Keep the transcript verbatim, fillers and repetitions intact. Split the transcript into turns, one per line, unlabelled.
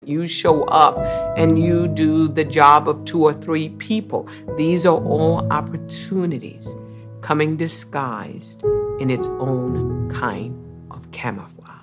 You show up and you do the job of two or three people. These are all opportunities coming disguised in its own kind of camouflage.